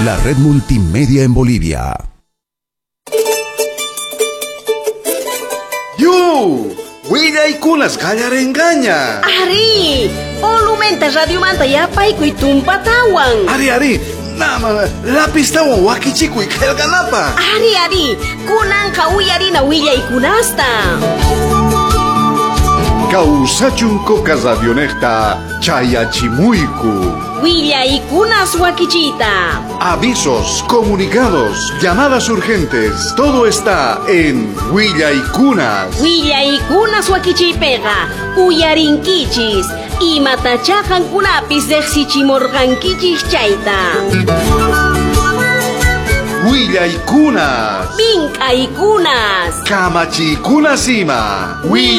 La red multimedia en Bolivia. ¡Yu! ¡Willaykunas qallaringaña! Ari! Volumenta radio manta yapaykuy tumpatawan. Ari, nama lapistawan wakichikuy qillqanapa. Ari, kunanqa uyarina willaykunasta. Kawsachunko radionekta chayachimuyku. Willaykunas wakichita. Avisos, comunicados, llamadas urgentes, todo está en Willaykunas. Willaykunas wakichipega, uyarinkichis, y matachajankunapis dexichimorgankichis chayta. Willaykunas. Mink'aykunas. Kamachikunas ima.